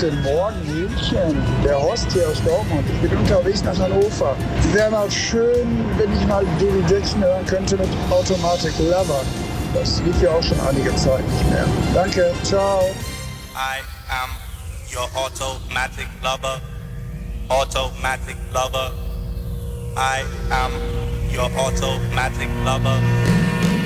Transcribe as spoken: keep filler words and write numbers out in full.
Guten Morgen, München. Der Horst hier aus Dortmund. Ich bin unterwegs nach Hannover. Wäre mal schön, wenn ich mal David Jackson hören könnte mit Automatic Lover. Das lief ja auch schon einige Zeit nicht mehr. Danke, ciao. I am your automatic lover. Automatic lover. I am your automatic lover.